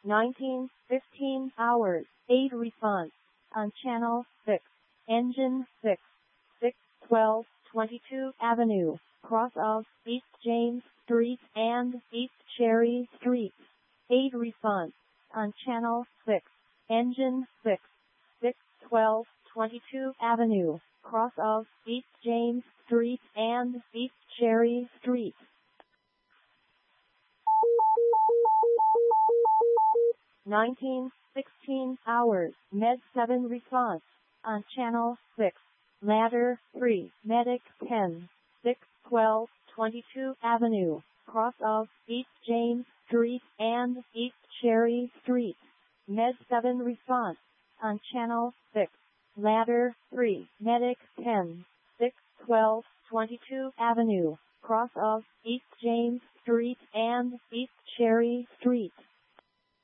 19:15 hours, 8 response. On channel 6. Engine 6. 61222 Avenue, cross of East James Street and East Cherry Street. 8 response. On channel 6. Engine 6. 61222 Avenue, cross of East James Street and East Cherry Street. 19:16 hours, Med 7 response. On channel 6. Ladder 3, Medic 10. 61222 Avenue, cross of East James Street and East Cherry Street. Med 7 response. On channel 6. Ladder 3, Medic 10. 61222 Avenue, cross of East James Street and East Cherry Street.